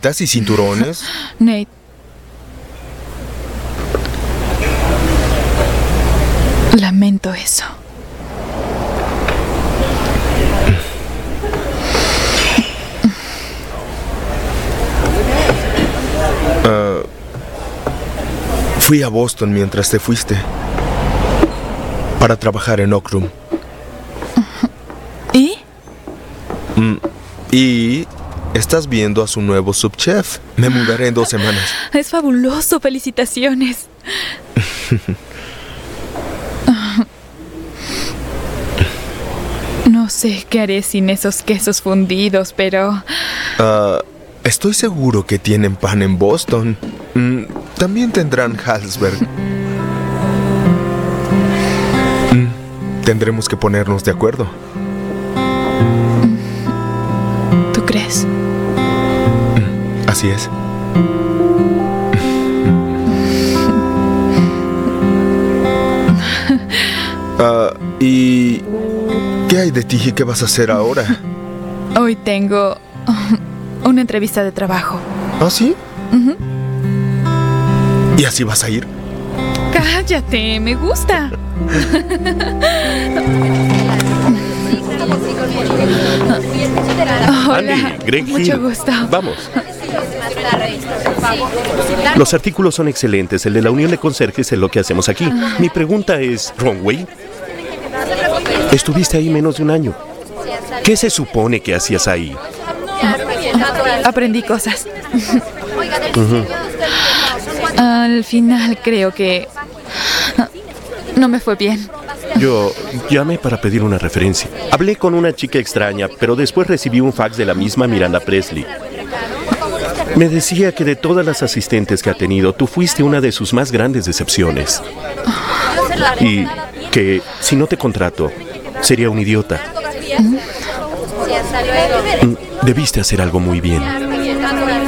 chaquetas y cinturones. Nate. Lamento eso. Fui a Boston mientras te fuiste para trabajar en Oak Room. ¿Y? Y estás viendo a su nuevo subchef. Me mudaré en 2 semanas. Es fabuloso, felicitaciones. No sé qué haré sin esos quesos fundidos, pero... Estoy seguro que tienen pan en Boston. También tendrán Hallsberg. Tendremos que ponernos de acuerdo. ¿Tú crees? Así es. ¿Y qué hay de ti y qué vas a hacer ahora? Hoy tengo una entrevista de trabajo. ¿Ah, sí? ¿Y así vas a ir? Cállate, me gusta. Hola, Andy, Greg mucho Hill. gusto. Vamos. Los artículos son excelentes. El de la unión de conserjes es lo que hacemos aquí. Mi pregunta es, Runway, estuviste ahí menos de un año. ¿Qué se supone que hacías ahí? Aprendí cosas. Al final creo que no me fue bien. Yo llamé para pedir una referencia. Hablé con una chica extraña, pero después recibí un fax de la misma Miranda Presley. Me decía que de todas las asistentes que ha tenido, tú fuiste una de sus más grandes decepciones. Y que si no te contrato, sería un idiota. Debiste hacer algo muy bien.